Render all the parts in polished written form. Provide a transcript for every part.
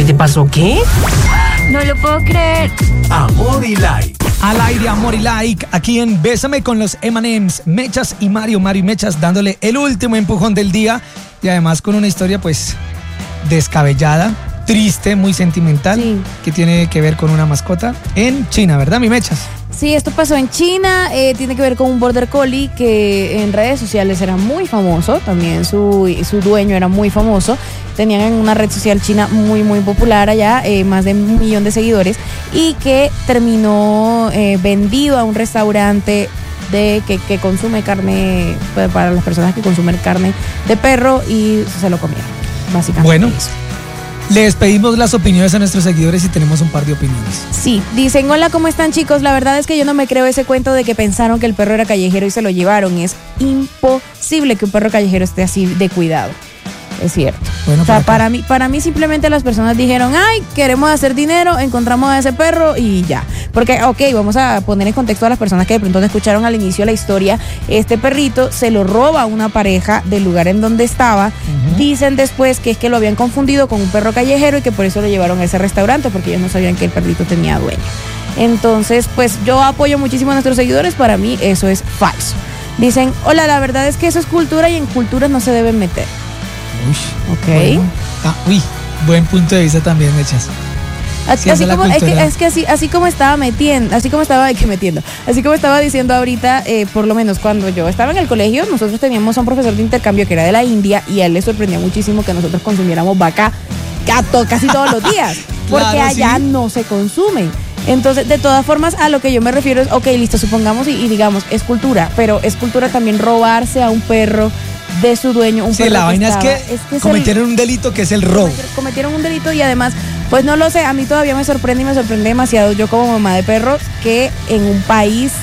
¿Qué te pasó? ¿Qué? No lo puedo creer. Amor y Like. Al aire, Amor y Like, aquí en Bésame con los M&M's, Mechas y Mario y Mechas, dándole el último empujón del día y además con una historia pues descabellada, triste, muy sentimental, Sí. que tiene que ver con una mascota en China, ¿verdad, mi Mechas? Sí, esto pasó en China, tiene que ver con un border collie que en redes sociales era muy famoso, también su dueño era muy famoso, tenían una red social china muy muy popular allá, más de 1 millón de seguidores, y que terminó vendido a un restaurante que consume carne, para las personas que consumen carne de perro, y se lo comieron, básicamente. Bueno. Eso. Les pedimos las opiniones a nuestros seguidores y tenemos un par de opiniones. Sí, dicen, hola, ¿cómo están, chicos? La verdad es que yo no me creo ese cuento de que pensaron que el perro era callejero y se lo llevaron. Es imposible que un perro callejero esté así de cuidado. Es cierto. Bueno, o sea, por acá. para mí simplemente las personas dijeron, ay, queremos hacer dinero, encontramos a ese perro y ya. Porque, ok, vamos a poner en contexto a las personas que de pronto no escucharon al inicio la historia. Este perrito se lo roba una pareja del lugar en donde estaba. Ujú. Dicen después que es que lo habían confundido con un perro callejero y que por eso lo llevaron a ese restaurante, porque ellos no sabían que el perrito tenía dueño. Entonces, pues yo apoyo muchísimo a nuestros seguidores. Para mí eso es falso. Dicen, hola, la verdad es que eso es cultura y en culturas no se deben meter. Uy, Ok. bueno. Buen punto de visa también, Mechas. Sí, Así esa es la como, cultura. así como estaba diciendo ahorita, por lo menos cuando yo estaba en el colegio, nosotros teníamos a un profesor de intercambio que era de la India y a él le sorprendía muchísimo que nosotros consumiéramos vaca casi todos los días, porque Claro, allá sí. no se consumen. Entonces, de todas formas, a lo que yo me refiero es, ok, listo, supongamos y digamos, es cultura, pero es cultura también robarse a un perro de su dueño, un Sí, perro la vaina estaba- es que es cometieron un delito que es el robo. cometieron un delito y además, pues no lo sé, a mí todavía me sorprende y me sorprende demasiado, yo como mamá de perros, que en un país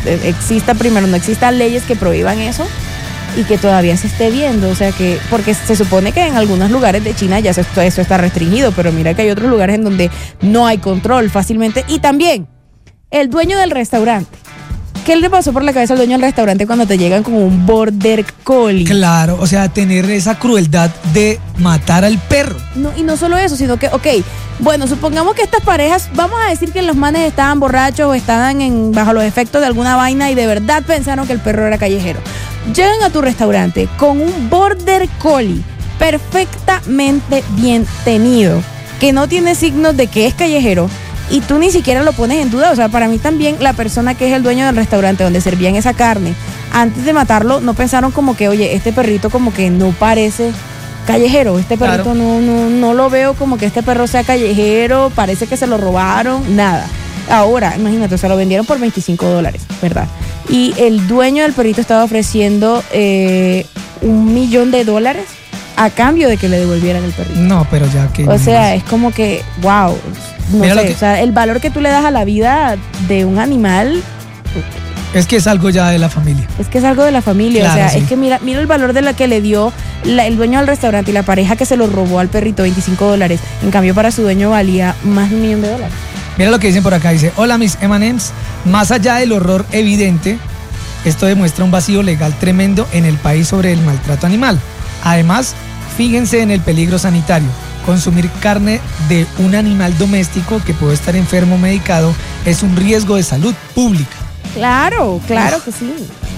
no existan leyes que prohíban eso y que todavía se esté viendo, o sea que, porque se supone que en algunos lugares de China ya eso está restringido, pero mira que hay otros lugares en donde no hay control fácilmente. Y también, el dueño del restaurante, ¿qué le pasó por la cabeza al dueño del restaurante cuando te llegan con un border collie? Claro, o sea, tener esa crueldad de matar al perro. No, y no solo eso, sino que, ok, bueno, supongamos que estas parejas, vamos a decir que los manes estaban borrachos o estaban bajo los efectos de alguna vaina y de verdad pensaron que el perro era callejero. Llegan a tu restaurante con un border collie perfectamente bien tenido, que no tiene signos de que es callejero, y tú ni siquiera lo pones en duda. O sea, para mí también la persona que es el dueño del restaurante donde servían esa carne, antes de matarlo, no pensaron como que, oye, este perrito como que no parece callejero, este perrito Claro. no lo veo como que este perro sea callejero, parece que se lo robaron, nada. Ahora, imagínate, se lo vendieron por $25, ¿verdad? Y el dueño del perrito estaba ofreciendo $1 millón a cambio de que le devolvieran el perrito. No, pero ya que... O sea, es como que, wow, no Mira lo sé, que- o sea, el valor que tú le das a la vida de un animal Es que es algo ya de la familia. es que es algo de la familia. Claro, O sea, sí. es que mira el valor de la que le dio el dueño del restaurante y la pareja que se lo robó al perrito, $25. En cambio, para su dueño valía más de $1 millón. Mira lo que dicen por acá, dice, hola mis M&M's, más allá del horror evidente, esto demuestra un vacío legal tremendo en el país sobre el maltrato animal. Además, fíjense en el peligro sanitario. Consumir carne de un animal doméstico que puede estar enfermo o medicado es un riesgo de salud pública. Claro que sí.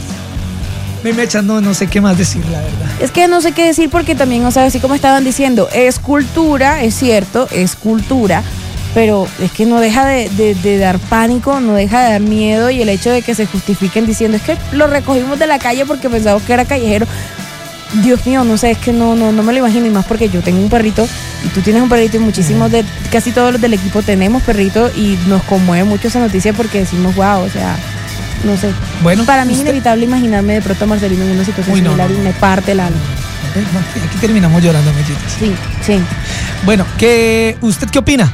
Me echan, no sé qué más decir, la verdad. Es que no sé qué decir porque también, o sea, así como estaban diciendo, es cultura, es cierto, es cultura, pero es que no deja de dar pánico, no deja de dar miedo, y el hecho de que se justifiquen diciendo, es que lo recogimos de la calle porque pensamos que era callejero. Dios mío, no sé, es que no me lo imagino, y más porque yo tengo un perrito y tú tienes un perrito y muchísimos casi todos los del equipo tenemos perrito, y nos conmueve mucho esa noticia porque decimos, wow, o sea, no sé. Bueno, Para mí es usted- inevitable imaginarme de pronto a Marcelino en una situación Uy, no, similar no. y me parte el alma. Aquí terminamos llorando, mellitas. Sí. Bueno, ¿usted qué opina?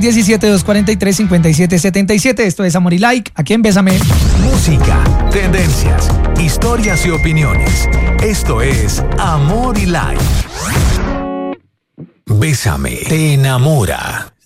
317-243-5777. Esto es Amor y Like. Aquí en Bésame. Música, tendencias, historias y opiniones. Esto es Amor y Like. Bésame te enamora.